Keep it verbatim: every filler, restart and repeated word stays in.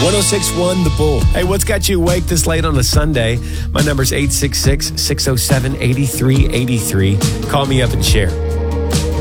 one oh six point one The Bull. Hey, what's got you awake this late on a Sunday? My number's eight six six, six oh seven, eight three eight three. Call me up and share.